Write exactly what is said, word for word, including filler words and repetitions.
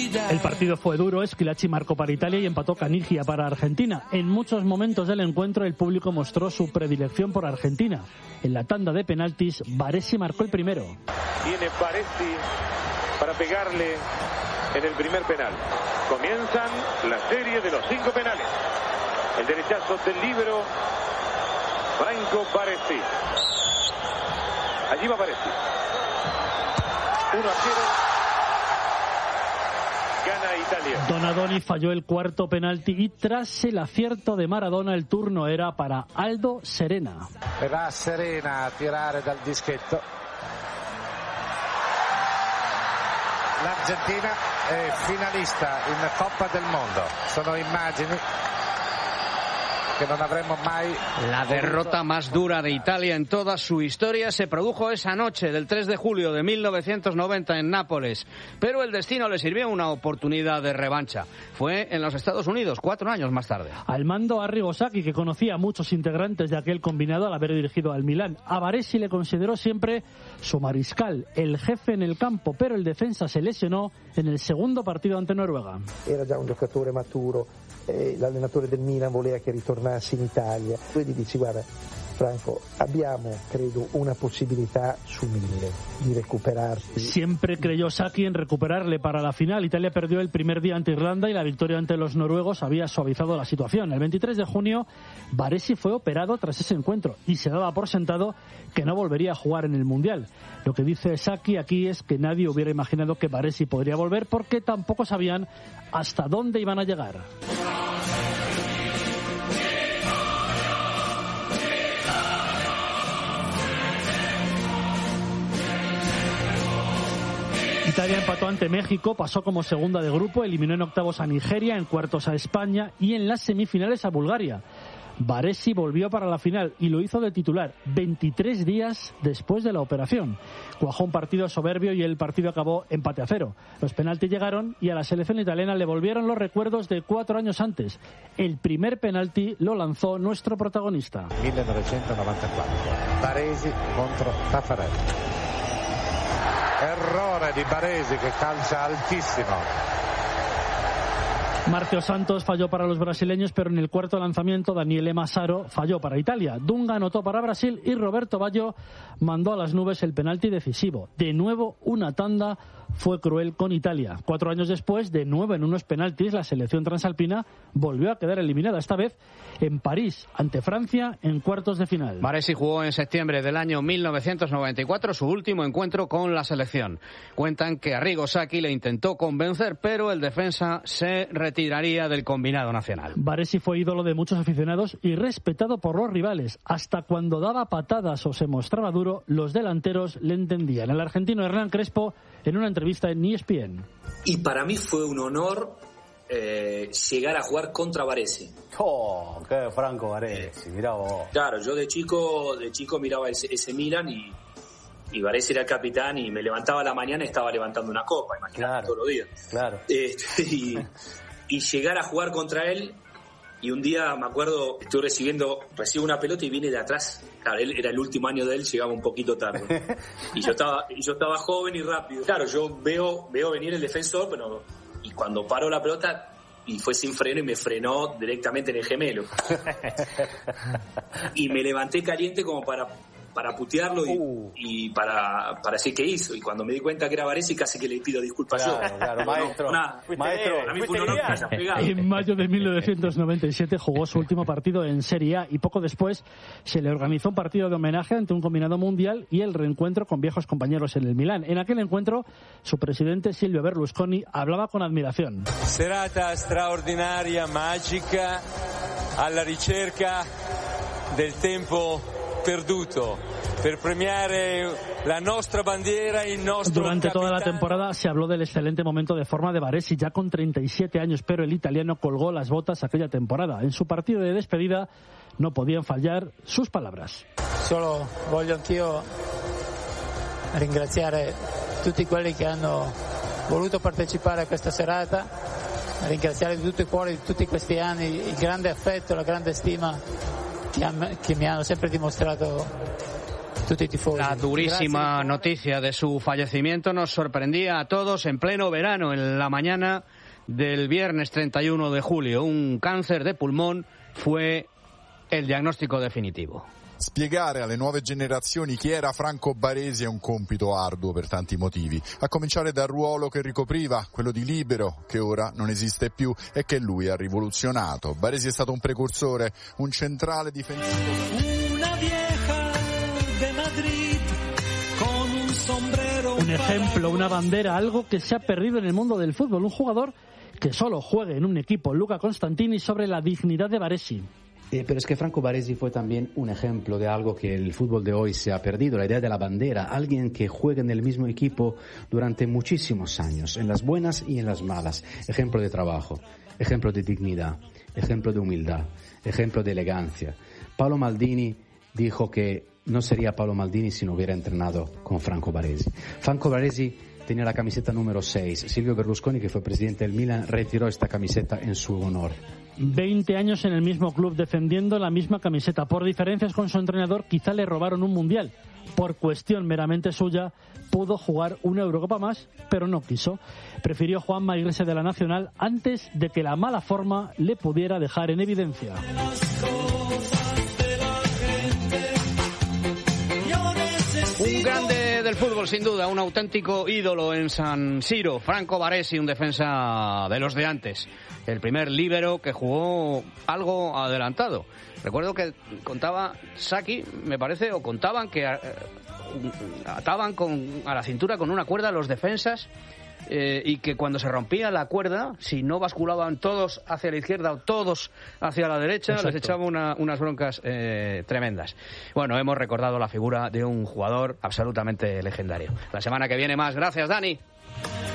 El partido fue duro, Schillaci marcó para Italia y empató Canigia para Argentina. En muchos momentos del encuentro el público mostró su predilección por Argentina. En la tanda de penaltis, Baresi marcó el primero. Viene Baresi para pegarle en el primer penal. Comienzan la serie de los cinco penales. El derechazo del líbero Franco Baresi. Allí va Baresi. uno a cero. Gana Italia. Donadoni falló el cuarto penalti y tras el acierto de Maradona el turno era para Aldo Serena. E va Serena a tirare dal dischetto. L'Argentina è finalista in Coppa del Mondo. Sono immagini que no habremos mai. La derrota más dura de Italia en toda su historia se produjo esa noche del tres de julio de mil novecientos noventa en Nápoles, pero el destino le sirvió una oportunidad de revancha. Fue en los Estados Unidos, cuatro años más tarde. Al mando Arrigo Sacchi, que conocía a muchos integrantes de aquel combinado al haber dirigido al Milán. A Baresi le consideró siempre su mariscal, el jefe en el campo, pero el defensa se lesionó en el segundo partido ante Noruega. Era già un giocatore maturo, eh, l'allenatore del Milan voleva che ritornasse in Italia. Tu gli dici: guarda Franco, abbiamo credo una possibilità su mille di recuperarsi. Siempre creyó Sacchi en recuperarle para la final. Italia perdió el primer día ante Irlanda y la victoria ante los noruegos había suavizado la situación. El veintitrés de junio Baresi fue operado tras ese encuentro y se daba por sentado que no volvería a jugar en el Mundial. Lo que dice Sacchi aquí es que nadie hubiera imaginado que Baresi podría volver porque tampoco sabían hasta dónde iban a llegar. Italia empató ante México, pasó como segunda de grupo, eliminó en octavos a Nigeria, en cuartos a España y en las semifinales a Bulgaria. Baresi volvió para la final y lo hizo de titular veintitrés días después de la operación. Cuajó un partido soberbio y el partido acabó empate a cero. Los penaltis llegaron y a la selección italiana le volvieron los recuerdos de cuatro años antes. El primer penalti lo lanzó nuestro protagonista. mil novecientos noventa y cuatro. Baresi contra Taffarelli. Errore di Baresi che calcia altissimo. Márcio Santos falló para los brasileños, pero en el cuarto lanzamiento Daniele Massaro falló para Italia. Dunga anotó para Brasil y Roberto Baggio mandó a las nubes el penalti decisivo. De nuevo una tanda fue cruel con Italia. Cuatro años después, de nuevo en unos penaltis, la selección transalpina volvió a quedar eliminada, esta vez en París, ante Francia, en cuartos de final. Baresi jugó en septiembre del año mil novecientos noventa y cuatro su último encuentro con la selección. Cuentan que Arrigo Sacchi le intentó convencer, pero el defensa se retiraría del combinado nacional. Baresi fue ídolo de muchos aficionados y respetado por los rivales. Hasta cuando daba patadas o se mostraba duro, los delanteros le entendían. El argentino Hernán Crespo, en una entrevista en E S P N. Y para mí fue un honor eh, llegar a jugar contra Baresi. Oh, qué Franco Baresi, mirá vos. Claro, yo de chico, de chico miraba ese, ese Milan y, y Baresi era el capitán y me levantaba a la mañana y estaba levantando una copa, imagínate, claro, todos los días. Claro. Este, y, y llegar a jugar contra él. Y un día, me acuerdo, estoy recibiendo, recibo una pelota y viene de atrás. Claro, él era el último año de él, llegaba un poquito tarde. Y yo estaba, y yo estaba joven y rápido. Claro, yo veo, veo venir el defensor, pero y cuando paró la pelota, y fue sin freno y me frenó directamente en el gemelo. Y me levanté caliente como para, para putearlo y, uh. y para, para decir qué hizo. Y cuando me di cuenta que era Baresi, casi que le pido disculpas claro, yo. Claro, maestro. No, nada, maestro. Para mí fue un honor que hayas pegado. En mayo de mil novecientos noventa y siete jugó su último partido en Serie A y poco después se le organizó un partido de homenaje ante un combinado mundial y el reencuentro con viejos compañeros en el Milán. En aquel encuentro, su presidente Silvio Berlusconi hablaba con admiración. Serata straordinaria, mágica, alla ricerca del tempo perduto per premiare la nostra bandiera y nostro Durante capitano. Toda la temporada se habló del excelente momento de forma de Baresi, ya con treinta y siete años, pero el italiano colgó las botas aquella temporada. En su partido de despedida no podían fallar sus palabras. Solo voglio anch'io ringraziare tutti quelli che hanno voluto partecipare a questa serata, ringraziare di tutto il cuore di tutti questi anni il grande affetto, la grande stima che, che mi hanno sempre dimostrato tutti i tifosi. La durísima Grazie. noticia de su fallecimiento nos sorprendía a todos en pleno verano, en la mañana del viernes treinta y uno de julio. Un cáncer de pulmón fue el diagnóstico definitivo. Spiegare alle nuove generazioni chi era Franco Baresi è un compito arduo per tanti motivi, a cominciare dal ruolo che ricopriva, quello di libero, che ora non esiste più e che lui ha rivoluzionato. Baresi è stato un precursore, un centrale difensivo. Una vieja de Madrid con un sombrero. Un ejemplo, una bandera, algo que se ha perdido en el mundo del fútbol. Un jugador que solo juegue en un equipo, Luca Constantini, sobre la dignidad de Baresi. Eh, pero es que Franco Baresi fue también un ejemplo de algo que el fútbol de hoy se ha perdido, la idea de la bandera, alguien que juegue en el mismo equipo durante muchísimos años, en las buenas y en las malas, ejemplo de trabajo, ejemplo de dignidad, ejemplo de humildad, ejemplo de elegancia. Paolo Maldini dijo que no sería Paolo Maldini si no hubiera entrenado con Franco Baresi. Franco Baresi tenía la camiseta número seis. Silvio Berlusconi, que fue presidente del Milan, retiró esta camiseta en su honor. veinte años en el mismo club defendiendo la misma camiseta. Por diferencias con su entrenador, quizá le robaron un mundial. Por cuestión meramente suya, pudo jugar una Eurocopa más, pero no quiso. Prefirió Juanma irse de la Nacional antes de que la mala forma le pudiera dejar en evidencia. Un grande del fútbol, sin duda, un auténtico ídolo en San Siro, Franco Baresi, un defensa de los de antes, el primer líbero que jugó algo adelantado. Recuerdo que contaba Saki, me parece, o contaban que eh, ataban con, a la cintura con una cuerda a los defensas eh, y que cuando se rompía la cuerda, si no basculaban todos hacia la izquierda o todos hacia la derecha, Exacto. les echaba una, unas broncas eh, tremendas. Bueno, hemos recordado la figura de un jugador absolutamente legendario. La semana que viene más. Gracias, Dani.